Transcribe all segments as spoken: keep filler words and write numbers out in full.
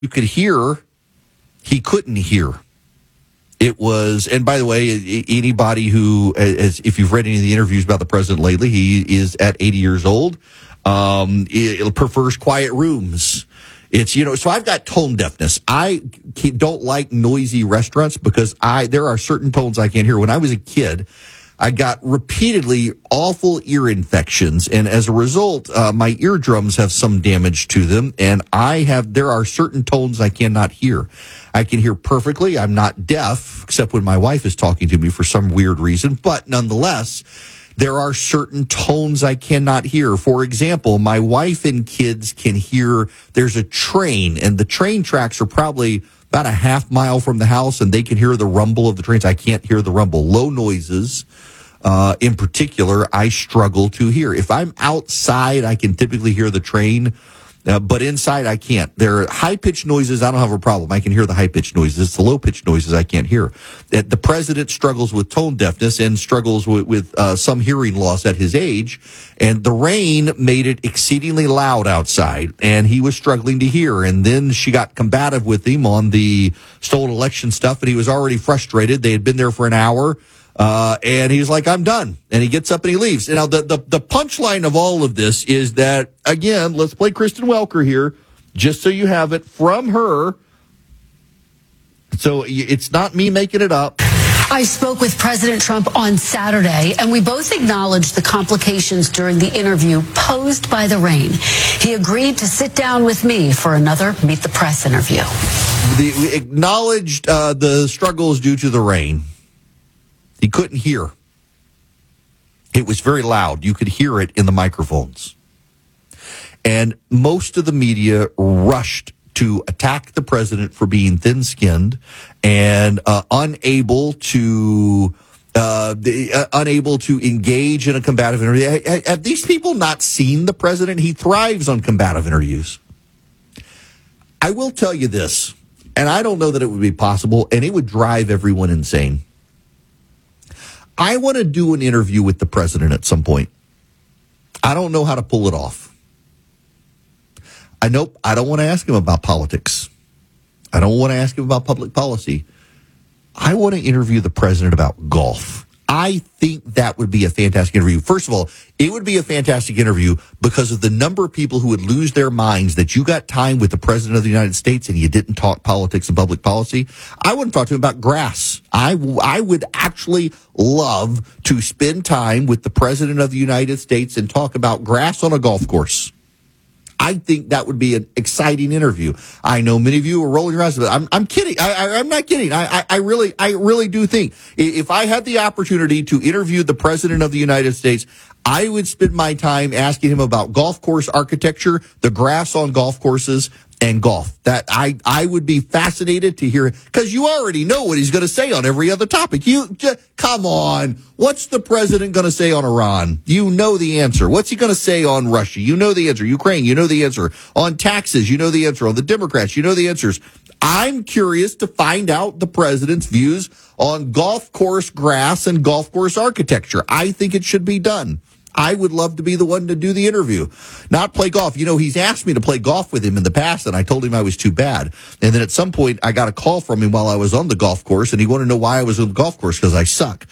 you could hear, he couldn't hear. It was, and by the way, anybody who, as if you've read any of the interviews about the president lately, he is at eighty years old, um, it prefers quiet rooms. It's, you know, so I've got tone deafness. I don't like noisy restaurants because I, there are certain tones I can't hear. When I was a kid, I got repeatedly awful ear infections, and as a result, uh, my eardrums have some damage to them, and I have, there are certain tones I cannot hear. I can hear perfectly. I'm not deaf, except when my wife is talking to me for some weird reason, but nonetheless, there are certain tones I cannot hear. For example, my wife and kids can hear there's a train, and the train tracks are probably about a half mile from the house, and they can hear the rumble of the trains. I can't hear the rumble. Low noises, uh, in particular, I struggle to hear. If I'm outside, I can typically hear the train, uh, but inside I can't. There are high-pitched noises, I don't have a problem. I can hear the high-pitched noises. It's the low-pitched noises I can't hear. The president struggles with tone deafness and struggles with, with uh, some hearing loss at his age, and the rain made it exceedingly loud outside, and he was struggling to hear. And then she got combative with him on the stolen election stuff, and he was already frustrated. They had been there for an hour, uh, and he's like, I'm done. And he gets up and he leaves. And now the, the, the punchline of all of this is that, again, let's play Kristen Welker here, just so you have it from her. So it's not me making it up. I spoke with President Trump on Saturday, and we both acknowledged the complications during the interview posed by the rain. He agreed to sit down with me for another Meet the Press interview. The, we acknowledged uh, the struggles due to the rain. He couldn't hear. It was very loud. You could hear it in the microphones. And most of the media rushed to attack the president for being thin-skinned and uh, unable to uh, the, uh, unable to engage in a combative interview. Have these people not seen the president? He thrives on combative interviews. I will tell you this, and I don't know that it would be possible, and it would drive everyone insane. I want to do an interview with the president at some point. I don't know how to pull it off. I know I don't want to ask him about politics. I don't want to ask him about public policy. I want to interview the president about golf. I think that would be a fantastic interview. First of all, it would be a fantastic interview because of the number of people who would lose their minds that you got time with the president of the United States and you didn't talk politics and public policy. I wouldn't talk to him about grass. I, I would actually love to spend time with the president of the United States and talk about grass on a golf course. I think that would be an exciting interview. I know many of you are rolling your eyes, but I'm, I'm kidding. I, I, I'm not kidding. I, I, I really, I really do think if I had the opportunity to interview the president of the United States, I would spend my time asking him about golf course architecture, the grass on golf courses, and golf. That I, I would be fascinated to hear, because you already know what he's going to say on every other topic. You just, come on. What's the president going to say on Iran? You know the answer. What's he going to say on Russia? You know the answer. Ukraine, you know the answer. On taxes, you know the answer. On the Democrats, you know the answers. I'm curious to find out the president's views on golf course grass and golf course architecture. I think it should be done. I would love to be the one to do the interview, not play golf. You know, he's asked me to play golf with him in the past, and I told him I was too bad. And then at some point, I got a call from him while I was on the golf course, and he wanted to know why I was on the golf course, because I suck.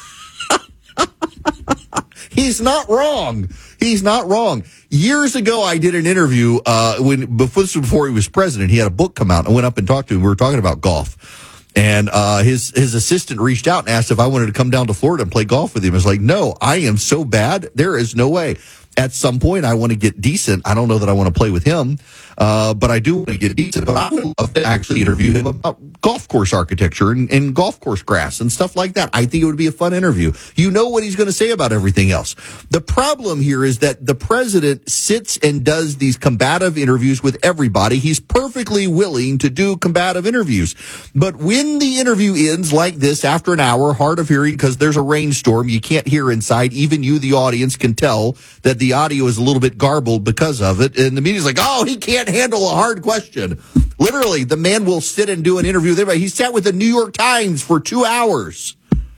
He's not wrong. He's not wrong. Years ago, I did an interview uh, when before, before he was president. He had a book come out. I went up and talked to him. We were talking about golf. And uh, his his assistant reached out and asked if I wanted to come down to Florida and play golf with him. I was like, no, I am so bad. There is no way. At some point, I want to get decent. I don't know that I want to play with him, uh, but I do want to get decent. But I would love to actually interview him about golf course architecture and, and golf course grass and stuff like that. I think it would be a fun interview. You know what he's going to say about everything else. The problem here is that the president sits and does these combative interviews with everybody. He's perfectly willing to do combative interviews. But when the interview ends like this after an hour, hard of hearing because there's a rainstorm, you can't hear inside. Even you, the audience, can tell that the audio is a little bit garbled because of it. And the media's like, oh, he can't handle a hard question. Literally, the man will sit and do an interview with everybody. He sat with the New York Times for two hours.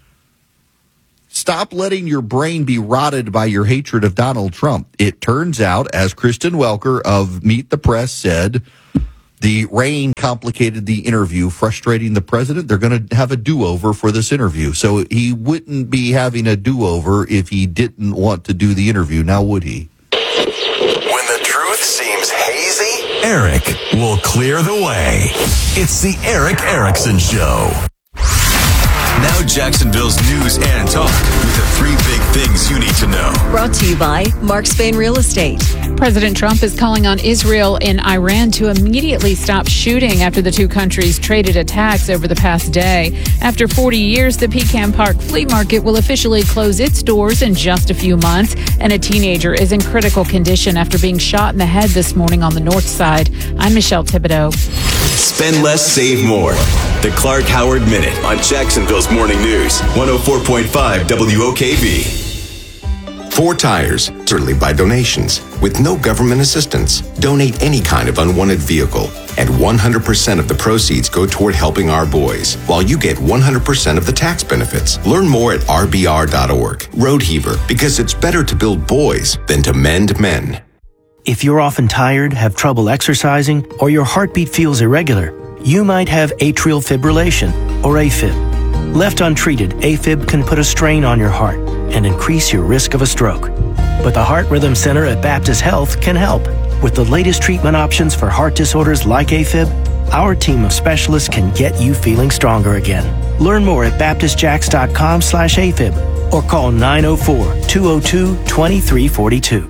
Stop letting your brain be rotted by your hatred of Donald Trump. It turns out, as Kristen Welker of Meet the Press said, The rain complicated the interview, frustrating the president. They're going to have a do-over for this interview. So he wouldn't be having a do-over if he didn't want to do the interview. Now, would he? When the truth seems hazy, Eric will clear the way. It's the Eric Erickson Show. Now Jacksonville's news and talk with the three big things you need to know. Brought to you by Mark Spain Real Estate. President Trump is calling on Israel and Iran to immediately stop shooting after the two countries traded attacks over the past day. After forty years, the Pecan Park Flea Market will officially close its doors in just a few months, and a teenager is in critical condition after being shot in the head this morning on the north side. I'm Michelle Thibodeau. Spend less, save more. The Clark Howard Minute on Jacksonville's Morning News, one oh four point five W O K V. Four Tires, certainly by donations, with no government assistance. Donate any kind of unwanted vehicle, and one hundred percent of the proceeds go toward helping our boys, while you get one hundred percent of the tax benefits. Learn more at R B R dot org. Road Heaver, because it's better to build boys than to mend men. If you're often tired, have trouble exercising, or your heartbeat feels irregular, you might have atrial fibrillation, or AFib. Left untreated, AFib can put a strain on your heart and increase your risk of a stroke. But the Heart Rhythm Center at Baptist Health can help. With the latest treatment options for heart disorders like AFib, our team of specialists can get you feeling stronger again. Learn more at baptist jacks dot com slash AFib or call nine oh four, two oh two, two three four two.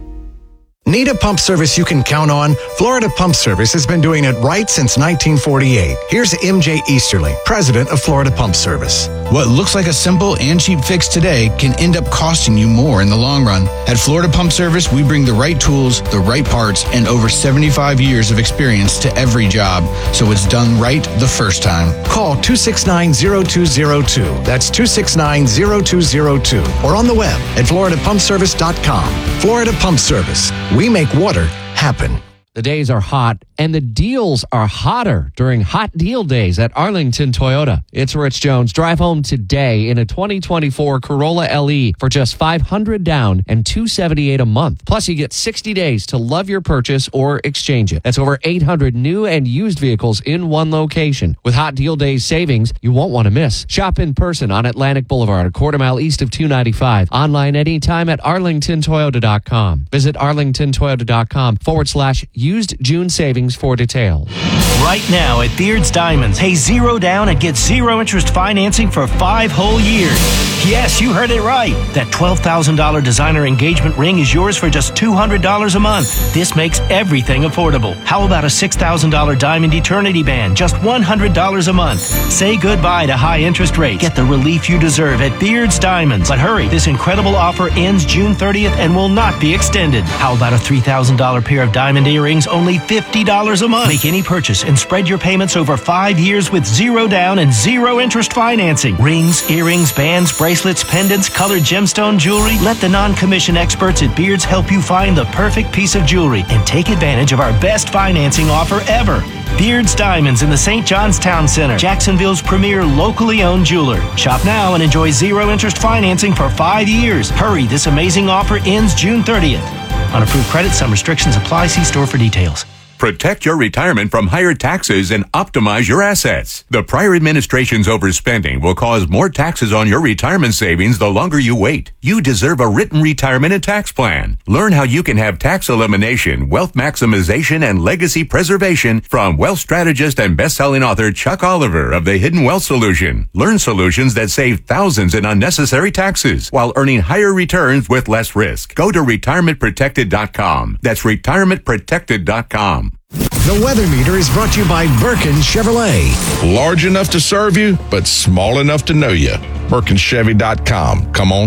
Need a pump service you can count on? Florida Pump Service has been doing it right since nineteen forty-eight. Here's M J Easterly, president of Florida Pump Service. What looks like a simple and cheap fix today can end up costing you more in the long run. At Florida Pump Service, we bring the right tools, the right parts, and over seventy-five years of experience to every job, so it's done right the first time. Call two six nine, zero two zero two. That's two six nine, zero two zero two. Or on the web at florida pump service dot com. Florida Pump Service. We make water happen. The days are hot, and the deals are hotter during Hot Deal Days at Arlington Toyota. It's Rich Jones. Drive home today in a twenty twenty-four Corolla L E for just five hundred dollars down and two hundred seventy-eight dollars a month. Plus, you get sixty days to love your purchase or exchange it. That's over eight hundred new and used vehicles in one location. With Hot Deal Days savings, you won't want to miss. Shop in person on Atlantic Boulevard, a quarter mile east of two ninety-five. Online anytime at arlington toyota dot com. Visit arlington toyota dot com forward slash used June savings for details. Right now at Beard's Diamonds, pay zero down and get zero interest financing for five whole years. Yes, you heard it right. That twelve thousand dollars designer engagement ring is yours for just two hundred dollars a month. This makes everything affordable. How about a six thousand dollars diamond eternity band, just one hundred dollars a month? Say goodbye to high interest rates. Get the relief you deserve at Beard's Diamonds. But hurry, this incredible offer ends June thirtieth and will not be extended. How about a three thousand dollars pair of diamond earrings, only fifty dollars a month? Make any purchase and spread your payments over five years with zero down and zero interest financing. Rings, earrings, bands, bracelets, pendants, colored gemstone jewelry. Let the non-commission experts at Beards help you find the perfect piece of jewelry and take advantage of our best financing offer ever. Beards Diamonds in the Saint John's Town Center, Jacksonville's premier locally owned jeweler. Shop now and enjoy zero interest financing for five years. Hurry, this amazing offer ends June thirtieth. On approved credit, some restrictions apply. See store for details. Protect your retirement from higher taxes and optimize your assets. The prior administration's overspending will cause more taxes on your retirement savings the longer you wait. You deserve a written retirement and tax plan. Learn how you can have tax elimination, wealth maximization, and legacy preservation from wealth strategist and best-selling author Chuck Oliver of The Hidden Wealth Solution. Learn solutions that save thousands in unnecessary taxes while earning higher returns with less risk. Go to retirement protected dot com. That's retirement protected dot com. The Weather Meter is brought to you by Birkin Chevrolet. Large enough to serve you, but small enough to know you. Birkin Chevy dot com. Come on.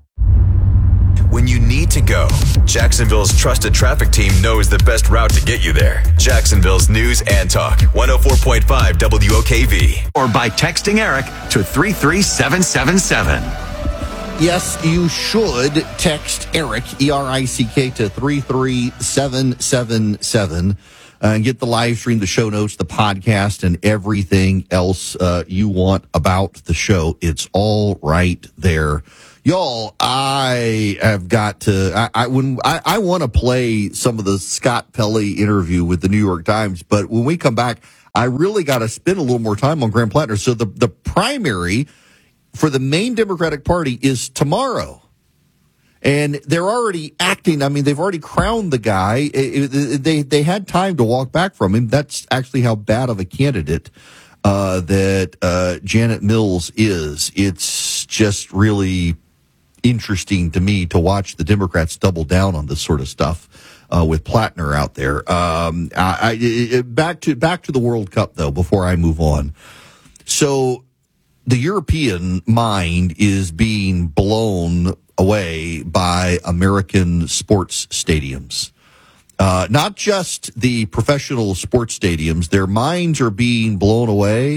When you need to go, Jacksonville's trusted traffic team knows the best route to get you there. Jacksonville's News and Talk, one oh four point five W O K V. Or by texting Eric to three three seven seven seven. Yes, you should text Eric, E R I C K, to three three seven seven seven uh, and get the live stream, the show notes, the podcast, and everything else uh, you want about the show. It's all right there. Y'all, I have got to, I, I when I, I want to play some of the Scott Pelley interview with the New York Times, but when we come back, I really got to spend a little more time on Graham Plattner. So the, the primary for the main Democratic Party is tomorrow. And they're already acting. I mean, they've already crowned the guy. It, it, they, they had time to walk back from him. That's actually how bad of a candidate uh, that uh, Janet Mills is. It's just really interesting to me to watch the Democrats double down on this sort of stuff uh, with Plattner out there. Um, I, I, back to back to the World Cup though. Before I move on, so the European mind is being blown away by American sports stadiums. Uh, not just the professional sports stadiums. Their minds are being blown away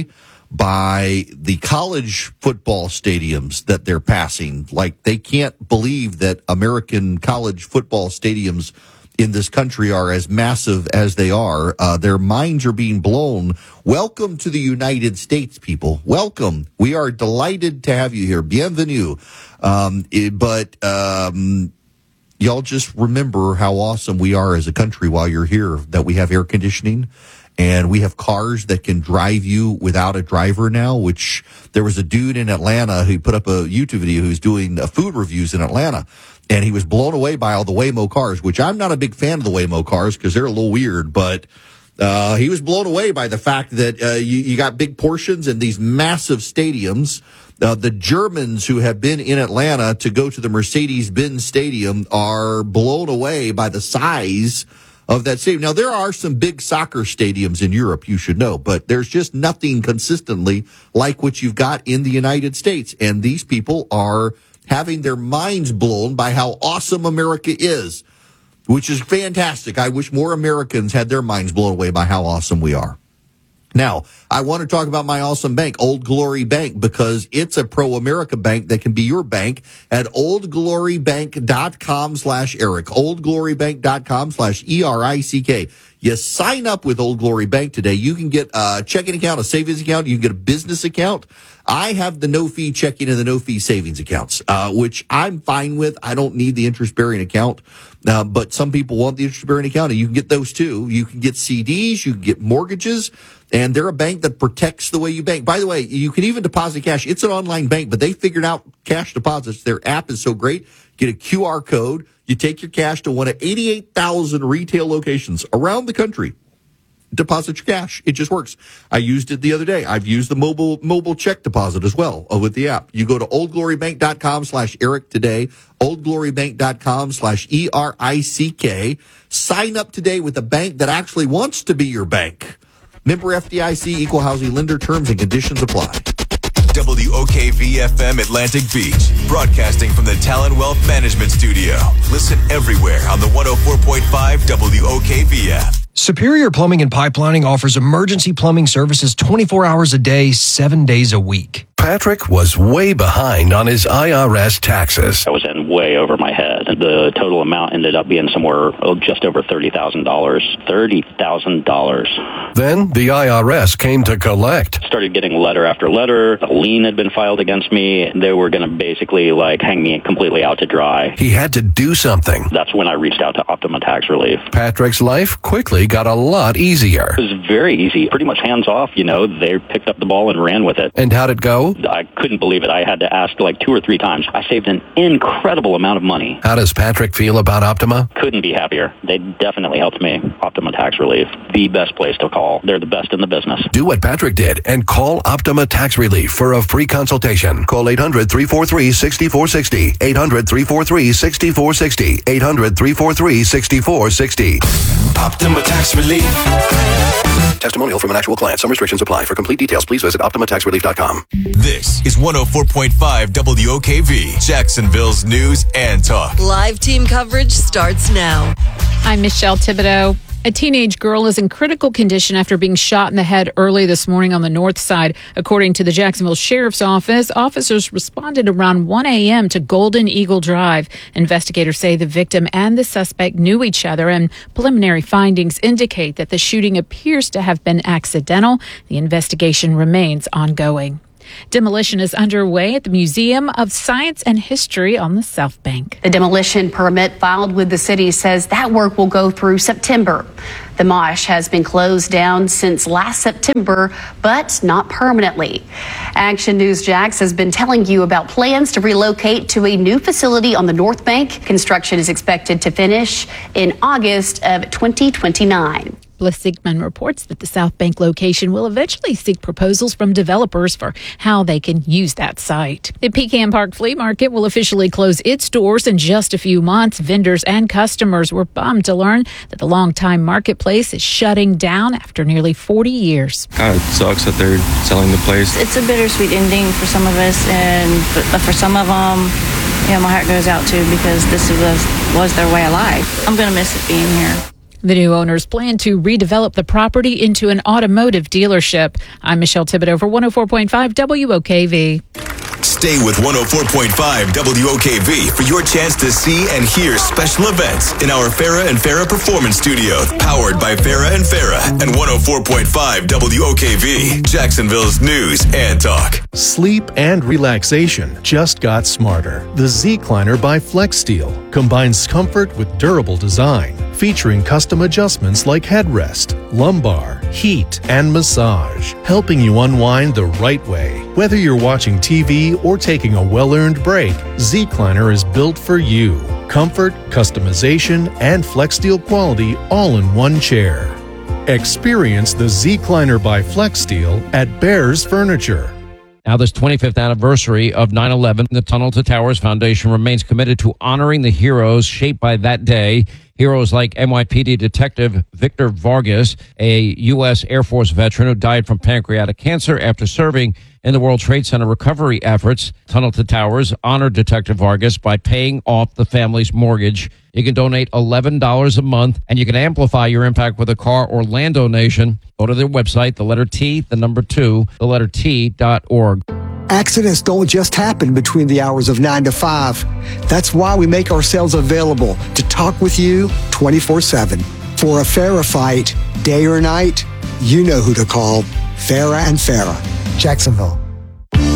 by the college football stadiums that they're passing. Like, they can't believe that American college football stadiums in this country are as massive as they are. Uh, their minds are being blown. Welcome to the United States, people. Welcome. We are delighted to have you here. Bienvenue. Um, it, but, um, y'all just remember how awesome we are as a country while you're here, that we have air conditioning. And we have cars that can drive you without a driver now, which there was a dude in Atlanta who put up a YouTube video who's doing uh, food reviews in Atlanta. And he was blown away by all the Waymo cars, which I'm not a big fan of the Waymo cars because they're a little weird. But uh, he was blown away by the fact that uh, you, you got big portions in these massive stadiums. Uh, the Germans who have been in Atlanta to go to the Mercedes-Benz Stadium are blown away by the size of that stadium. Now, there are some big soccer stadiums in Europe, you should know, but there's just nothing consistently like what you've got in the United States. And these people are having their minds blown by how awesome America is, which is fantastic. I wish more Americans had their minds blown away by how awesome we are. Now, I want to talk about my awesome bank, Old Glory Bank, because it's a pro-America bank that can be your bank at oldglorybank.com slash Eric, oldglorybank.com slash E R I C K. You sign up with Old Glory Bank today. You can get a checking account, a savings account. You can get a business account. I have the no-fee checking and the no-fee savings accounts, uh, which I'm fine with. I don't need the interest-bearing account. Uh, but some people want the interest-bearing account, and you can get those too. You can get C Ds, you can get mortgages, and they're a bank that protects the way you bank. By the way, you can even deposit cash. It's an online bank, but they figured out cash deposits. Their app is so great. Get a Q R code. You take your cash to one of eighty-eight thousand retail locations around the country. Deposit your cash. It just works. I used it the other day. I've used the mobile mobile check deposit as well uh, with the app. You go to oldglorybank.com slash Eric today, oldglorybank.com slash E R I C K. Sign up today with a bank that actually wants to be your bank. Member F D I C, equal housing lender, terms and conditions apply. W O K V F M Atlantic Beach, broadcasting from the Talon Wealth Management Studio. Listen everywhere on the one oh four point five W O K V app. Superior Plumbing and Pipelining offers emergency plumbing services twenty-four hours a day, seven days a week. Patrick was way behind on his I R S taxes. I was in way over my head. The total amount ended up being somewhere oh, just over thirty thousand dollars. thirty thousand dollars. Then the I R S came to collect. Started getting letter after letter. A lien had been filed against me. They were going to basically like hang me completely out to dry. He had to do something. That's when I reached out to Optima Tax Relief. Patrick's life quickly got a lot easier. It was very easy. Pretty much hands off, you know. They picked up the ball and ran with it. And how'd it go? I couldn't believe it. I had to ask like two or three times. I saved an incredible amount of money. How does Patrick feel about Optima? Couldn't be happier. They definitely helped me. Optima Tax Relief, the best place to call. They're the best in the business. Do what Patrick did and call Optima Tax Relief for a free consultation. Call eight hundred, three four three, six four six zero. eight hundred, three four three, six four six zero. eight hundred, three four three, six four six zero. Optima Tax Relief. Testimonial from an actual client. Some restrictions apply. For complete details, please visit optima tax relief dot com. This is one oh four point five W O K V, Jacksonville's news and talk. Live team coverage starts now. I'm Michelle Thibodeau. A teenage girl is in critical condition after being shot in the head early this morning on the north side. According to the Jacksonville Sheriff's Office, officers responded around one a.m. to Golden Eagle Drive. Investigators say the victim and the suspect knew each other, and preliminary findings indicate that the shooting appears to have been accidental. The investigation remains ongoing. Demolition is underway at the Museum of Science and History on the South Bank. The demolition permit filed with the city says that work will go through September. The mosh has been closed down since last September, but not permanently. Action News Jax has been telling you about plans to relocate to a new facility on the North Bank. Construction is expected to finish in August of twenty twenty-nine. Bliss Siegman reports that the South Bank location will eventually seek proposals from developers for how they can use that site. The Pecan Park Flea Market will officially close its doors in just a few months. Vendors and customers were bummed to learn that the longtime marketplace is shutting down after nearly forty years. Kind of sucks that they're selling the place. It's a bittersweet ending for some of us, and but for some of them, you know, my heart goes out to because this was, was their way of life. I'm going to miss it being here. The new owners plan to redevelop the property into an automotive dealership. I'm Michelle Thibodeau for one oh four point five W O K V. Stay with one oh four point five W O K V for your chance to see and hear special events in our Farrah and Farrah Performance Studio, powered by Farrah and Farrah and one oh four point five W O K V, Jacksonville's news and talk. Sleep and relaxation just got smarter. The Zecliner by FlexSteel combines comfort with durable design, featuring custom adjustments like headrest, lumbar, heat, and massage, helping you unwind the right way. Whether you're watching T V or taking a well-earned break, Zecliner is built for you. Comfort, customization, and FlexSteel quality all in one chair. Experience the Zecliner by FlexSteel at Bears Furniture. Now, this twenty-fifth anniversary of nine eleven, the Tunnel to Towers Foundation remains committed to honoring the heroes shaped by that day. Heroes like N Y P D Detective Victor Vargas, a U S Air Force veteran who died from pancreatic cancer after serving in the World Trade Center recovery efforts. Tunnel to Towers honored Detective Vargas by paying off the family's mortgage. You can donate eleven dollars a month, and you can amplify your impact with a car or land donation. Go to their website, the letter T, the number two, the letter T dot org. Accidents don't just happen between the hours of nine to five. That's why we make ourselves available to talk with you twenty-four seven. For a Farrah fight, day or night, you know who to call. Farrah and Farrah, Jacksonville.